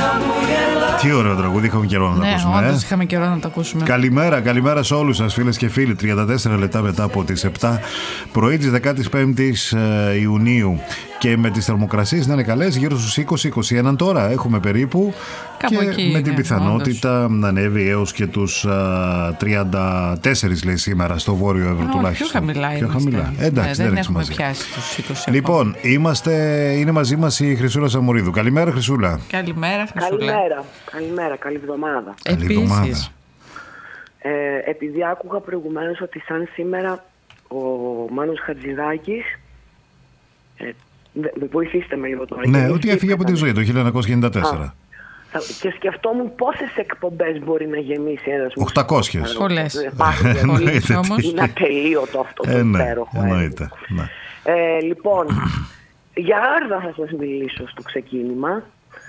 Τι ωραίο τραγούδι, είχαμε καιρό να το ακούσουμε. Ναι, όντως είχαμε καιρό να το ακούσουμε. Καλημέρα σε όλους σας, φίλες και φίλοι. 34 λεπτά μετά από τις 7 πρωί της 15ης Ιουνίου. Και με τις θερμοκρασίες να είναι καλές, γύρω στους 20-21 τώρα έχουμε περίπου. Κάπου και εκεί, με την πιθανότητα όντως να ανέβει έως και τους 34 λέει σήμερα στο Βόρειο Εύρω τουλάχιστον. Πιο χαμηλά. Εντάξει, δεν έχουμε έχουμε μαζί. πιάσει τους 20. Λοιπόν, είναι μαζί μας η Χρυσούλα Σαμουρίδου. Καλημέρα, Χρυσούλα. Καλημέρα, Χρυσούλα. Καλημέρα, καλή εβδομάδα. Επίσης. Επειδή άκουγα προηγουμένως ότι σαν σήμερα ο Μάνος Χατζηδάκης, βοηθήστε με λίγο τώρα. Ναι, ότι έφυγε από τη ζωή το 1994. Και σκεφτόμουν πόσες εκπομπές μπορεί να γεμίσει ένας 800. Πολλές. Όμως. Είναι ατελείωτο αυτό το υπέροχο. Εννοείται. Λοιπόν, για Άρδα θα σας μιλήσω στο ξεκίνημα,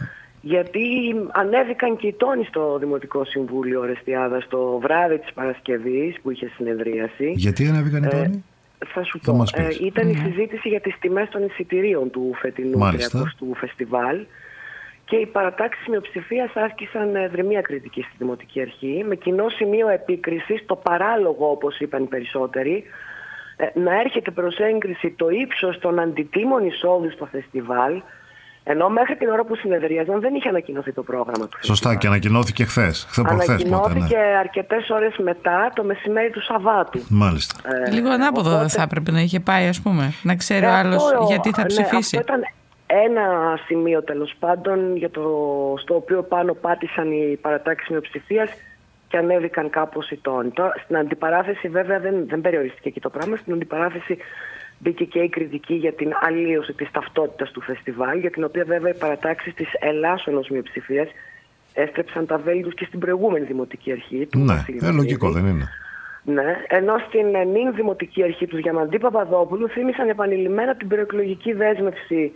γιατί ανέβηκαν και οι τόνοι στο Δημοτικό Συμβούλιο Ορεστιάδας το βράδυ της Παρασκευής που είχε συνεδρίαση. Γιατί ανέβηκαν οι τόνοι? Θα σου πω. Ήταν η συζήτηση για τις τιμές των εισιτηρίων του φετινού 30ου φεστιβάλ και οι παρατάξεις μειοψηφίας άσκησαν δρυμία κριτική στη Δημοτική Αρχή με κοινό σημείο επίκρισης το παράλογο, όπως είπαν οι περισσότεροι, να έρχεται προς έγκριση το ύψος των αντιτίμων εισόδου στο φεστιβάλ, ενώ μέχρι την ώρα που συνεδρίαζαν δεν είχε ανακοινωθεί το πρόγραμμα του φεστιβάλ. Σωστά, και ανακοινώθηκε χθες. Ανακοινώθηκε αρκετές ώρες μετά, το μεσημέρι του Σαββάτου. Μάλιστα. Λίγο ανάποδο δεν θα έπρεπε να είχε πάει, ας πούμε. Να ξέρει ο άλλος γιατί θα ψηφίσει. Αυτό ήταν ένα σημείο τέλος πάντων στο οποίο πάνω πάτησαν οι παρατάξεις μειοψηφίας και ανέβηκαν κάπως οι τόνοι. Τώρα, στην αντιπαράθεση βέβαια δεν περιορίστηκε εκεί το πράγμα. Στην αντιπαράθεση μπήκε και η κριτική για την αλλίωση της ταυτότητας του φεστιβάλ, για την οποία βέβαια οι παρατάξεις της ελάσσονος μειοψηφίας έστρεψαν τα βέλη τους και στην προηγούμενη Δημοτική Αρχή. Ναι, λογικό δεν είναι. Ναι, ενώ στην νυν Δημοτική Αρχή του Διαμαντή Παπαδόπουλου θύμισαν επανειλημμένα την προεκλογική δέσμευση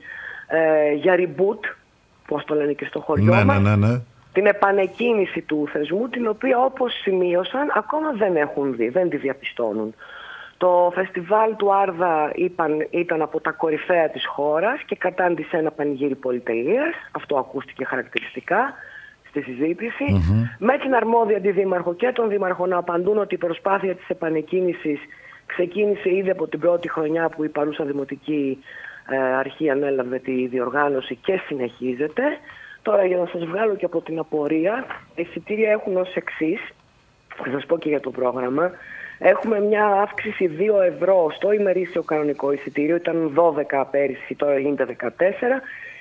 για reboot, πώς το λένε και στο χωριό μας, την επανεκκίνηση του θεσμού, την οποία όπως σημείωσαν ακόμα δεν έχουν δει, δεν τη διαπιστώνουν. Το φεστιβάλ του Άρδα ήταν από τα κορυφαία της χώρας και κατάντησε ένα πανηγύρι πολυτελείας. Αυτό ακούστηκε χαρακτηριστικά στη συζήτηση. Με την αρμόδια αντιδήμαρχο και τον δήμαρχο να απαντούν ότι η προσπάθεια της επανεκκίνησης ξεκίνησε ήδη από την πρώτη χρονιά που η παρούσα Δημοτική Αρχή ανέλαβε τη διοργάνωση και συνεχίζεται. Τώρα, για να σας βγάλω και από την απορία, τα εισιτήρια έχουν ως εξής. Θα σας πω και για το πρόγραμμα. Έχουμε μια αύξηση 2 ευρώ στο ημερήσιο κανονικό εισιτήριο, ήταν 12 πέρυσι, τώρα γίνεται 14.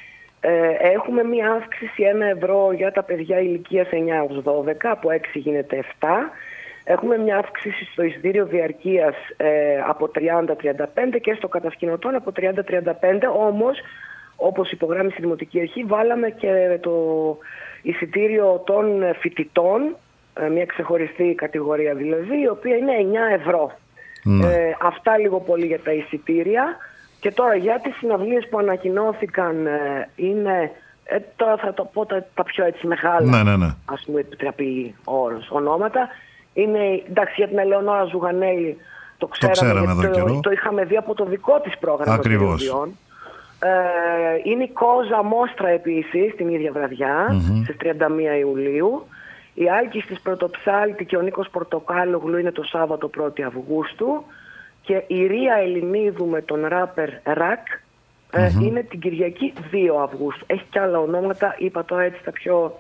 Έχουμε μια αύξηση 1 ευρώ για τα παιδιά ηλικίας 9 ως 12, από 6 γίνεται 7. Έχουμε μια αύξηση στο εισιτήριο διαρκείας από 30-35 και στο κατασκηνωτών από 30-35, όμως όπως υπογράμμισε η Δημοτική Αρχή βάλαμε και το εισιτήριο των φοιτητών, μια ξεχωριστή κατηγορία δηλαδή, η οποία είναι 9 ευρώ. Αυτά λίγο πολύ για τα εισιτήρια. Και τώρα για τις συναυλίες που ανακοινώθηκαν είναι, τώρα θα το πω τα πιο έτσι μεγάλα, ας μου επιτραπεί ονόματα. Είναι, εντάξει, για την Ελεονόρα Ζουγανέλη το ξέραμε γιατί το είχαμε δει από το δικό της πρόγραμμα των Ιουλιών. Είναι η Κόζα Μόστρα επίσης την ίδια βραδιά, στις 31 Ιουλίου. Η Άλκης της Πρωτοψάλτη και ο Νίκος Πορτοκάλογλου είναι το Σάββατο 1η Αυγούστου. Και η Ρία Ελληνίδου με τον ράπερ Ρακ είναι την Κυριακή 2 Αυγούστου. Έχει και άλλα ονόματα, είπα τώρα έτσι τα πιο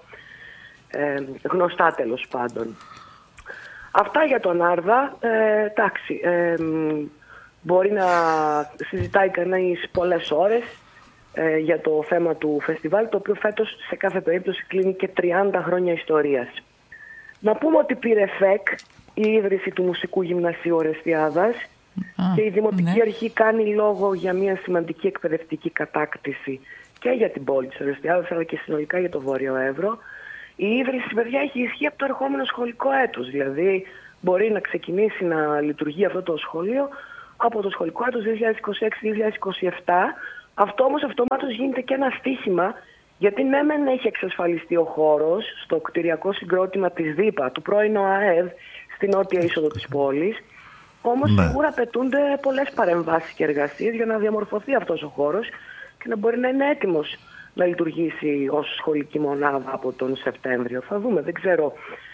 γνωστά τέλος πάντων. Αυτά για τον Άρδα. Εντάξει, μπορεί να συζητάει κανείς πολλές ώρες για το θέμα του φεστιβάλ, το οποίο φέτος σε κάθε περίπτωση κλείνει και 30 χρόνια ιστορίας. Να πούμε ότι πήρε ΦΕΚ η ίδρυση του Μουσικού Γυμνασίου Ορεστιάδας και η Δημοτική Αρχή κάνει λόγο για μια σημαντική εκπαιδευτική κατάκτηση και για την πόλη της Ορεστιάδας αλλά και συνολικά για το Βόρειο Εύρο. Η ίδρυση, παιδιά, έχει ισχύ από το ερχόμενο σχολικό έτος, δηλαδή μπορεί να ξεκινήσει να λειτουργεί αυτό το σχολείο από το σχολικό έτος 2026-2027. Αυτό όμως αυτομάτως γίνεται και ένα στοίχημα, γιατί ναι μεν έχει εξασφαλιστεί ο χώρος στο κτηριακό συγκρότημα της ΔΥΠΑ, του πρώην ΟΑΕΔ, στην νότια είσοδο της πόλης, όμως σίγουρα απαιτούνται πολλές παρεμβάσεις και εργασίες για να διαμορφωθεί αυτός ο χώρος και να μπορεί να είναι έτοιμος να λειτουργήσει ως σχολική μονάδα από τον Σεπτέμβριο. Θα δούμε, δεν ξέρω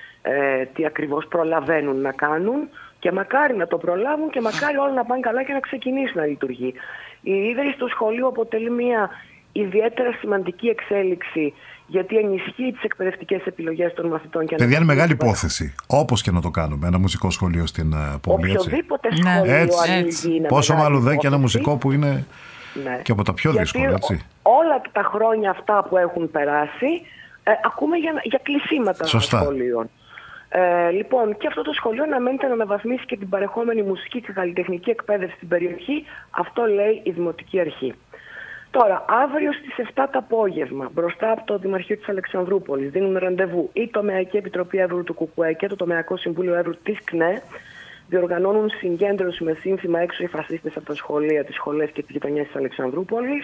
τι ακριβώς προλαβαίνουν να κάνουν και μακάρι να το προλάβουν και μακάρι όλα να πάνε καλά και να ξεκινήσει να λειτουργεί. Η ίδρυση του σχολείου αποτελεί μια ιδιαίτερα σημαντική εξέλιξη, γιατί ενισχύει τις εκπαιδευτικές επιλογές των μαθητών. Παιδιά, είναι μεγάλη υπόθεση, όπως και να το κάνουμε, ένα μουσικό σχολείο στην πόλη. Οποιοδήποτε σχολείο ανοίγει. Πόσο μάλλον δε και ένα μουσικό που είναι και από τα πιο δύσκολα, έτσι. Όλα τα χρόνια αυτά που έχουν περάσει, ακούμε για κλεισίματα των σχολείων. Λοιπόν, και αυτό το σχολείο αναμένεται να αναβαθμίσει και την παρεχόμενη μουσική και καλλιτεχνική εκπαίδευση στην περιοχή. Αυτό λέει η Δημοτική Αρχή. Τώρα, αύριο στις 7 το απόγευμα, μπροστά από το Δημαρχείο της Αλεξανδρούπολης, δίνουν ραντεβού η Τομεακή Επιτροπή Εύρου του ΚΚΕ και το Τομεακό Συμβούλιο Εύρου της ΚΝΕ. Διοργανώνουν συγκέντρωση με σύνθημα «Έξω οι φασίστες από τα σχολεία, τις σχολές και τις γειτονιές της Αλεξανδρούπολης».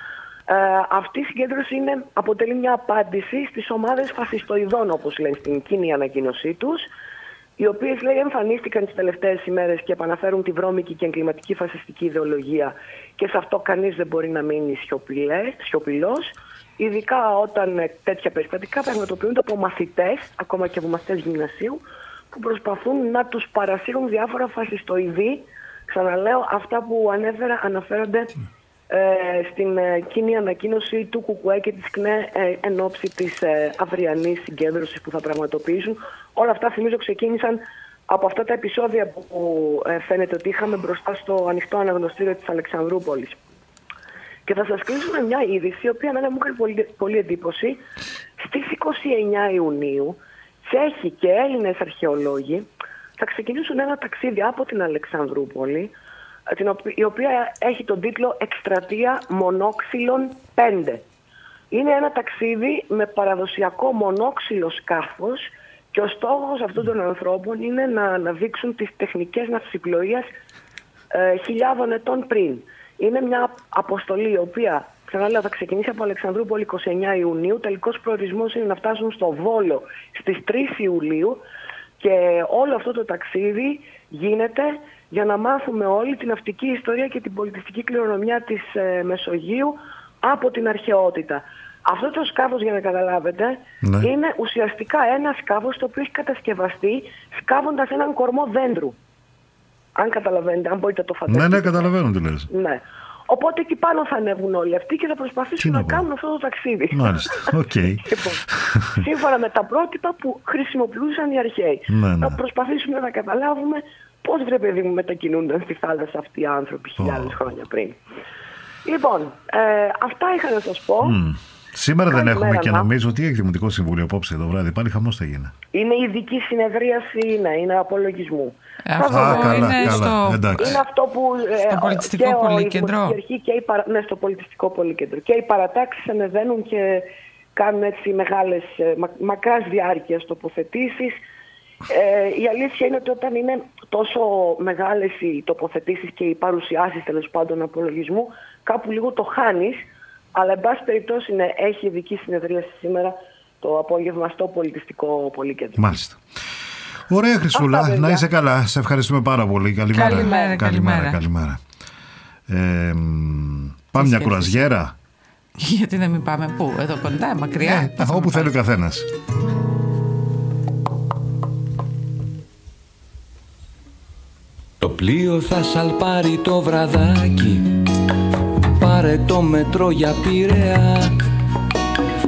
Αυτή η συγκέντρωση αποτελεί μια απάντηση στις ομάδες φασιστοειδών, όπως λένε στην κοινή ανακοίνωσή τους, οι οποίες, λέει, εμφανίστηκαν τις τελευταίες ημέρες και επαναφέρουν τη βρώμικη και εγκληματική φασιστική ιδεολογία, και σε αυτό κανείς δεν μπορεί να μείνει σιωπηλός, ειδικά όταν τέτοια περιστατικά πραγματοποιούνται από μαθητές, ακόμα και από μαθητές γυμνασίου, που προσπαθούν να τους παρασύρουν διάφορα φασιστοειδή. Ξαναλέω, αυτά που αναφέρονται στην κοινή ανακοίνωση του ΚΚΕ και της ΚΝΕ εν ώψη της αυριανής συγκέντρωσης που θα πραγματοποιήσουν. Όλα αυτά, θυμίζω, ξεκίνησαν από αυτά τα επεισόδια που φαίνεται ότι είχαμε μπροστά στο ανοιχτό αναγνωστήριο της Αλεξανδρούπολης. Και θα σας κλείσουμε μια είδηση, η οποία εμένα μου έκανε πολύ εντύπωση. Στις 29 Ιουνίου, Τσέχοι και Έλληνες αρχαιολόγοι θα ξεκινήσουν ένα ταξίδι από την Αλεξανδρούπολη, η οποία έχει τον τίτλο «Εκστρατεία Μονόξυλων 5». Είναι ένα ταξίδι με παραδοσιακό μονόξυλο σκάφος και ο στόχος αυτών των ανθρώπων είναι να αναδείξουν τις τεχνικές ναυσιπλοείας χιλιάδων ετών πριν. Είναι μια αποστολή η οποία, ξαναλέω, θα ξεκινήσει από Αλεξανδρούπολη 29 Ιουνίου. Τελικός προορισμός είναι να φτάσουν στο Βόλο στις 3 Ιουλίου και όλο αυτό το ταξίδι γίνεται για να μάθουμε όλη την ναυτική ιστορία και την πολιτιστική κληρονομιά της Μεσογείου από την αρχαιότητα. Αυτό το σκάφος, για να καταλάβετε, είναι ουσιαστικά ένα σκάφος το οποίο έχει κατασκευαστεί σκάβοντας έναν κορμό δέντρου. Αν καταλαβαίνετε, αν μπορείτε να το φανταστείτε. Ναι, καταλαβαίνω τι λες. Ναι. Οπότε εκεί πάνω θα ανέβουν όλοι αυτοί και θα προσπαθήσουν να κάνουν αυτό το ταξίδι. Μάλιστα, οκ. Λοιπόν, σύμφωνα με τα πρότυπα που χρησιμοποιούσαν οι αρχαίοι. Θα προσπαθήσουμε να καταλάβουμε πώς, βρε παιδί μου, μετακινούνταν στη θάλασσα αυτοί οι άνθρωποι χιλιάδες χρόνια πριν. Λοιπόν, αυτά είχα να σας πω. Σήμερα δεν έχουμε και νομίζω ότι έχει Δημοτικό Συμβούλιο απόψε το βράδυ. Πάλι χαμός θα γίνει. Είναι ειδική συνεδρίαση, είναι απολογισμού. Καλά. Είναι αυτό που στο πολιτιστικό πολυκέντρο. Ναι, στο πολιτιστικό πολυκέντρο. Και οι παρατάξεις ανεβαίνουν και κάνουν έτσι μεγάλες, μακράς διάρκειας τοποθετήσεις. Η αλήθεια είναι ότι όταν είναι τόσο μεγάλες οι τοποθετήσεις και οι παρουσιάσεις, τέλος πάντων, απολογισμού, κάπου λίγο το χάνεις. Αλλά, εν πάση περιπτώσει, έχει ειδική συνεδρίαση σήμερα το απόγευμα στο πολιτιστικό πολυκέντρο. Μάλιστα. Ωραία, Χρυσούλα, να είσαι καλά. Σε ευχαριστούμε πάρα πολύ. Καλημέρα. Πάμε μια κουραζιέρα. Γιατί να μην πάμε πού, εδώ κοντά, μακριά. Όπου θέλει ο καθένας. Το πλοίο θα σαλπάρει το βραδάκι, πάρε το μετρό για Πειραιά.